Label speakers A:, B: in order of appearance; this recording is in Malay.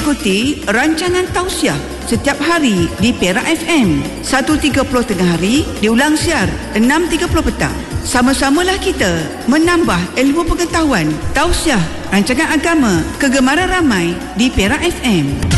A: ikuti rancangan tausiah setiap hari di Perak FM 1.30 tengah hari, diulang siar 6.30 petang. Sama-samalah kita menambah ilmu pengetahuan. Tausiah rancangan agama kegemaran ramai di Perak FM.